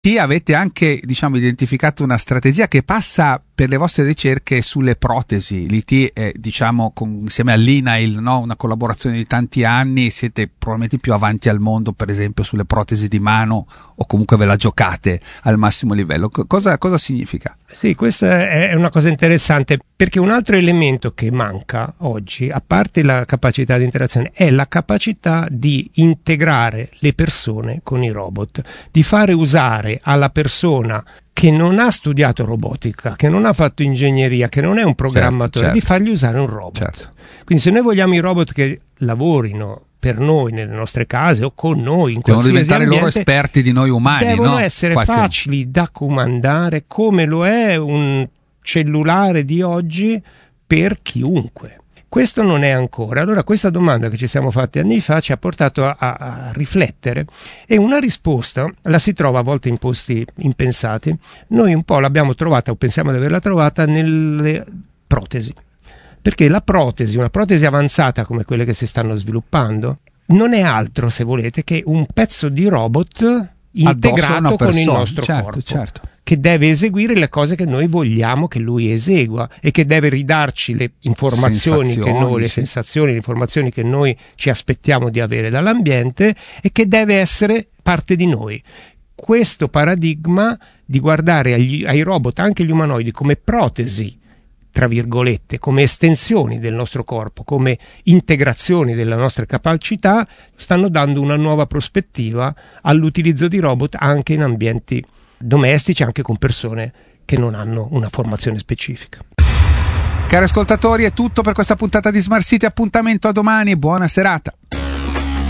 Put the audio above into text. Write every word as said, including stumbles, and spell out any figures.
Avete anche, diciamo, identificato una strategia che passa per le vostre ricerche sulle protesi. L'I T è, diciamo, con, insieme all'I N A I L, no? Una collaborazione di tanti anni, siete probabilmente più avanti al mondo, per esempio, sulle protesi di mano, o comunque ve la giocate al massimo livello. Cosa, cosa significa? Sì, questa è una cosa interessante, perché un altro elemento che manca oggi, a parte la capacità di interazione, è la capacità di integrare le persone con i robot, di fare usare alla persona che non ha studiato robotica, che non ha fatto ingegneria, che non è un programmatore, certo, certo. di fargli usare un robot. Certo. Quindi se noi vogliamo i robot che lavorino per noi nelle nostre case o con noi in devono qualsiasi diventare ambiente, loro esperti di noi umani, devono no? essere Qualche... facili da comandare, come lo è un cellulare di oggi per chiunque. Questo non è ancora. Allora questa domanda che ci siamo fatti anni fa ci ha portato a, a, a riflettere, e una risposta la si trova a volte in posti impensati. Noi un po' l'abbiamo trovata, o pensiamo di averla trovata, nelle protesi. Perché la protesi, una protesi avanzata come quelle che si stanno sviluppando, non è altro, se volete, che un pezzo di robot integrato con il nostro certo, corpo. Certo. Che deve eseguire le cose che noi vogliamo che lui esegua, e che deve ridarci le informazioni sensazioni, che noi, le sì. sensazioni, le informazioni che noi ci aspettiamo di avere dall'ambiente, e che deve essere parte di noi. Questo paradigma di guardare agli, ai robot, anche gli umanoidi, come protesi, tra virgolette, come estensioni del nostro corpo, come integrazioni delle nostre capacità, stanno dando una nuova prospettiva all'utilizzo di robot anche in ambienti domestici, anche con persone che non hanno una formazione specifica. Cari ascoltatori, è tutto per questa puntata di Smart City. Appuntamento a domani e buona serata.